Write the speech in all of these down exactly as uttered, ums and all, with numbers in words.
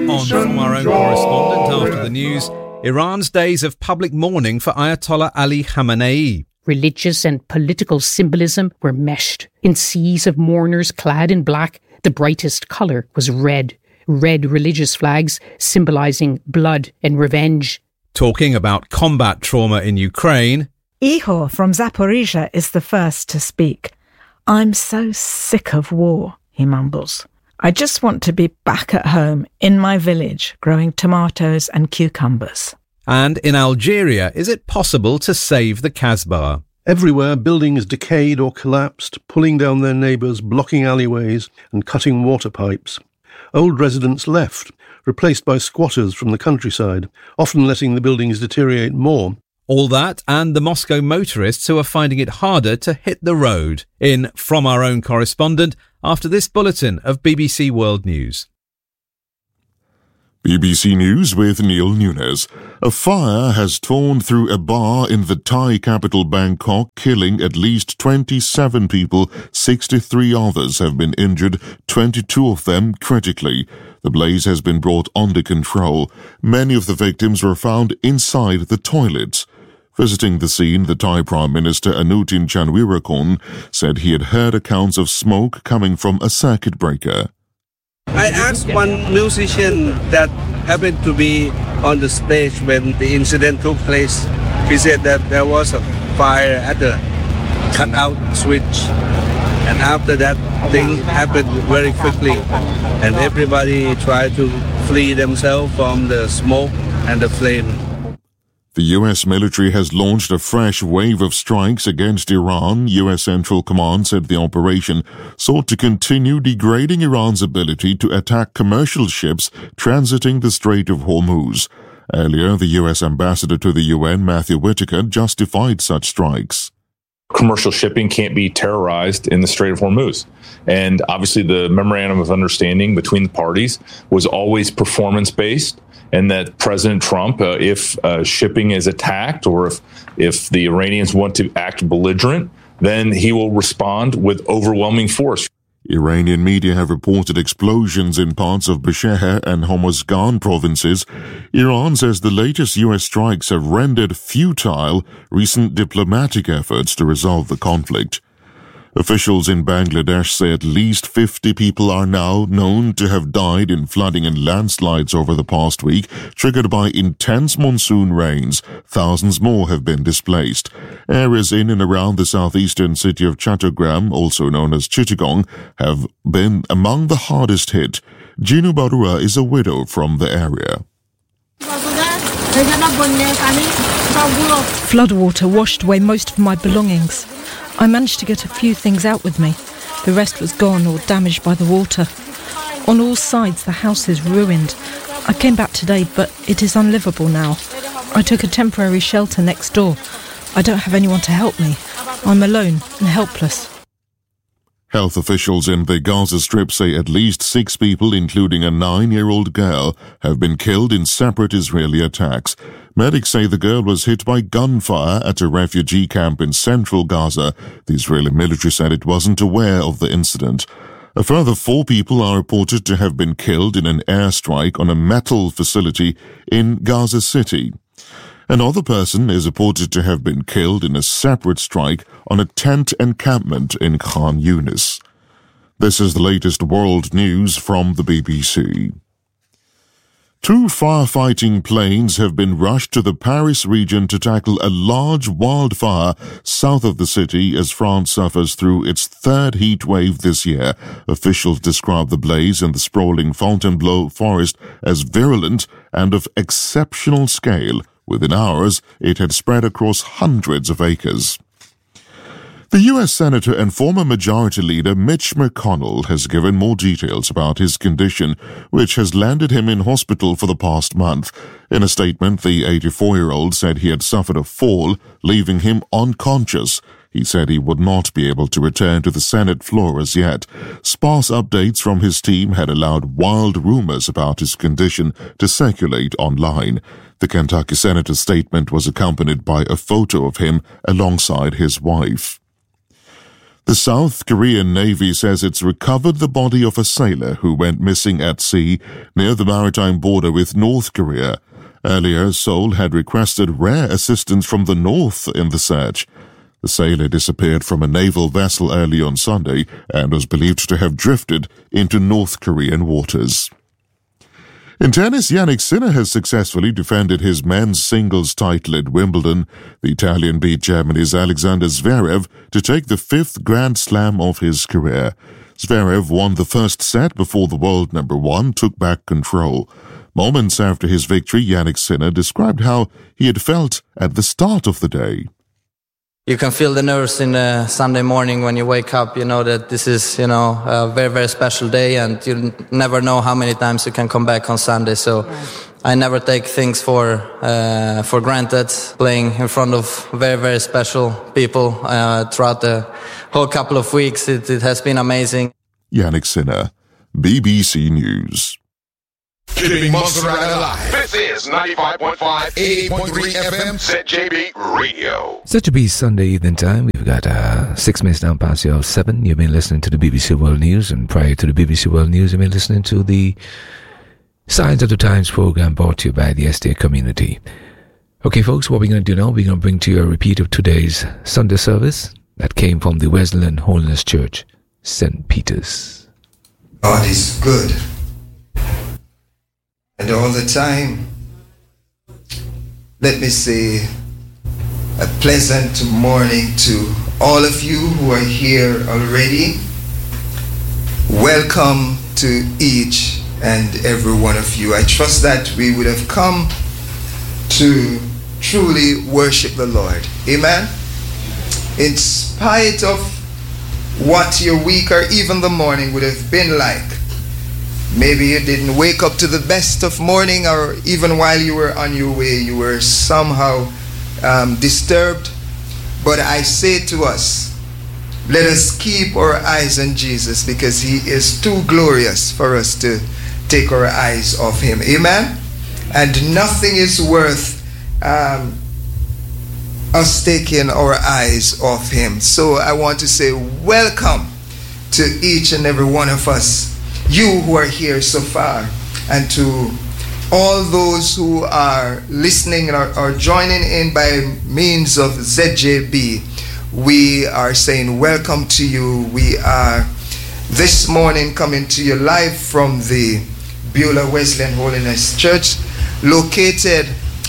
On From Our Own Correspondent after the news, Iran's days of public mourning for Ayatollah Ali Khamenei. Religious and political symbolism were meshed in seas of mourners clad in black. The brightest colour was red. Red religious flags symbolising blood and revenge. Talking about combat trauma in Ukraine, Ihor from Zaporizhia is the first to speak. I'm so sick of war, he mumbles. I just want to be back at home in my village growing tomatoes and cucumbers. And in Algeria, is it possible to save the Kasbah? Everywhere, buildings decayed or collapsed, pulling down their neighbours, blocking alleyways and cutting water pipes. Old residents left, replaced by squatters from the countryside, often letting the buildings deteriorate more. All that and the Moscow motorists who are finding it harder to hit the road. In From Our Own Correspondent, after this bulletin of B B C World News. B B C News with Neil Nunes. A fire has torn through a bar in the Thai capital Bangkok, killing at least twenty-seven people. sixty-three others have been injured, twenty-two of them critically. The blaze has been brought under control. Many of the victims were found inside the toilets. Visiting the scene, the Thai Prime Minister Anutin Chanvirakul said he had heard accounts of smoke coming from a circuit breaker. I asked one musician that happened to be on the stage when the incident took place. He said that there was a fire at the cutout switch. And after that, thing happened very quickly. And everybody tried to flee themselves from the smoke and the flame. The U S military has launched a fresh wave of strikes against Iran. U S Central Command said the operation sought to continue degrading Iran's ability to attack commercial ships transiting the Strait of Hormuz. Earlier, the U S ambassador to the U N, Matthew Whitaker, justified such strikes. Commercial shipping can't be terrorized in the Strait of Hormuz. And obviously the memorandum of understanding between the parties was always performance-based, and that President Trump, uh, if uh, shipping is attacked or if, if the Iranians want to act belligerent, then he will respond with overwhelming force. Iranian media have reported explosions in parts of Bushehr and Hormozgan provinces. Iran says the latest U S strikes have rendered futile recent diplomatic efforts to resolve the conflict. Officials in Bangladesh say at least fifty people are now known to have died in flooding and landslides over the past week, triggered by intense monsoon rains. Thousands more have been displaced. Areas in and around the southeastern city of Chattogram, also known as Chittagong, have been among the hardest hit. Jinu Barua is a widow from the area. Floodwater washed away most of my belongings. I managed to get a few things out with me. The rest was gone or damaged by the water. On all sides, the house is ruined. I came back today, but it is unlivable now. I took a temporary shelter next door. I don't have anyone to help me. I'm alone and helpless. Health officials in the Gaza Strip say at least six people, including a nine-year-old girl, have been killed in separate Israeli attacks. Medics say the girl was hit by gunfire at a refugee camp in central Gaza. The Israeli military said it wasn't aware of the incident. A further four people are reported to have been killed in an airstrike on a metal facility in Gaza City. Another person is reported to have been killed in a separate strike on a tent encampment in Khan Yunis. This is the latest world news from the B B C. Two firefighting planes have been rushed to the Paris region to tackle a large wildfire south of the city as France suffers through its third heat wave this year. Officials describe the blaze in the sprawling Fontainebleau forest as virulent and of exceptional scale. Within hours, it had spread across hundreds of acres. The U S Senator and former Majority Leader Mitch McConnell has given more details about his condition, which has landed him in hospital for the past month. In a statement, the eighty-four-year-old said he had suffered a fall, leaving him unconscious. He said he would not be able to return to the Senate floor as yet. Sparse updates from his team had allowed wild rumors about his condition to circulate online. The Kentucky senator's statement was accompanied by a photo of him alongside his wife. The South Korean Navy says it's recovered the body of a sailor who went missing at sea near the maritime border with North Korea. Earlier, Seoul had requested rare assistance from the North in the search. The sailor disappeared from a naval vessel early on Sunday and was believed to have drifted into North Korean waters. In tennis, Jannik Sinner has successfully defended his men's singles title at Wimbledon. The Italian beat Germany's Alexander Zverev to take the fifth Grand Slam of his career. Zverev won the first set before the world number one took back control. Moments after his victory, Jannik Sinner described how he had felt at the start of the day. You can feel the nerves in the Sunday morning when you wake up. You know that this is, you know, a very, very special day, and you never know how many times you can come back on Sunday. So I never take things for uh, for granted. Playing in front of very, very special people uh, throughout the whole couple of weeks, it, it has been amazing. Jannik Sinner, B B C News. Keeping Montserrat alive. This is ninety-five point five, eighty point three F M, Z J B Radio. Z J B Sunday evening time. We've got uh, six minutes down past the hour of seven. You've been listening to the B B C World News, and prior to the B B C World News, you've been listening to the Signs of the Times program brought to you by the Estate Community. Okay, folks, what we're going to do now, we're going to bring to you a repeat of today's Sunday service that came from the Wesleyan Holiness Church, Saint Peter's. God is good. And all the time, let me say a pleasant morning to all of you who are here already. Welcome to each and every one of you. I trust that we would have come to truly worship the Lord. Amen. In spite of what your week or even the morning would have been like, maybe you didn't wake up to the best of morning, or even while you were on your way, you were somehow um, disturbed. But I say to us, let us keep our eyes on Jesus, because he is too glorious for us to take our eyes off him. Amen? And nothing is worth um, us taking our eyes off him. So I want to say welcome to each and every one of us, you who are here so far, and to all those who are listening or, or joining in by means of Z J B. We are saying welcome to you. We are this morning coming to you live from the Beulah Wesleyan Holiness Church, located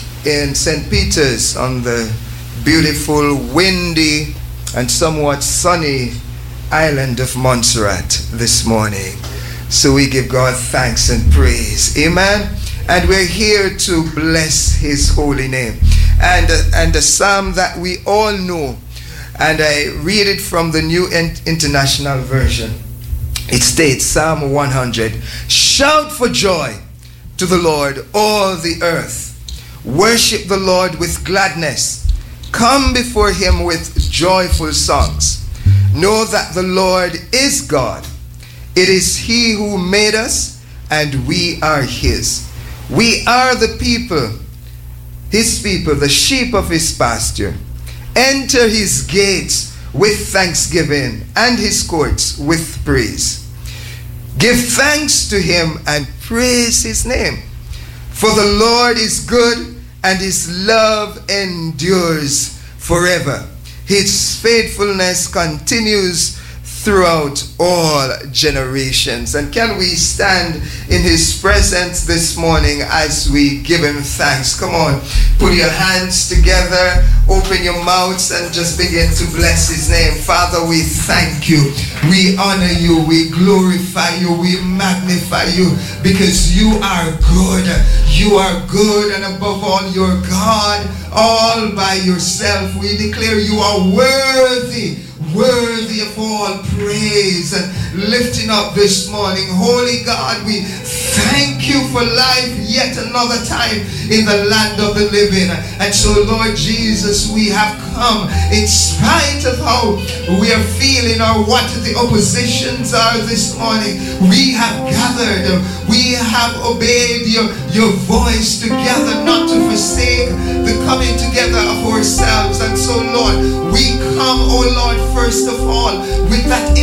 in Saint Peter's on the beautiful, windy, and somewhat sunny island of Montserrat this morning. So we give God thanks and praise. Amen. And we're here to bless his holy name. And, uh, and the psalm that we all know, and I read it from the New International Version. It states, Psalm one hundred, shout for joy to the Lord, all the earth. Worship the Lord with gladness. Come before him with joyful songs. Know that the Lord is God. It is he who made us, and we are his. We are the people, his people, the sheep of his pasture. Enter his gates with thanksgiving and his courts with praise. Give thanks to him and praise his name. For the Lord is good, and his love endures forever. His faithfulness continues throughout all generations. And can we stand in his presence this morning as we give him thanks? Come on, put your hands together, open your mouths, and just begin to bless his name. Father, we thank you, we honor you, we glorify you, we magnify you, because you are good. You are good, and above all, you're God all by yourself. We declare you are worthy, worthy of all praise. Lifting up this morning, holy God, we thank you for life yet another time in the land of the living. And so, Lord Jesus, we have come in spite of how we are feeling or what the oppositions are this morning. We have gathered, we have obeyed your, your voice together, not to forsake the coming together of ourselves. And so, Lord, we come, oh Lord, first of all, with that